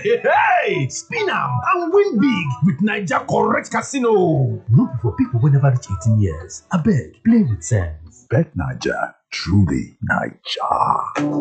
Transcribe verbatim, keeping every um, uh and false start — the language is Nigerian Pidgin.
Hey, spin am and win big with Naija Correct Casino. No be for people wey never reach eighteen years. Abeg, play with sense. Bet Naija, truly Naija.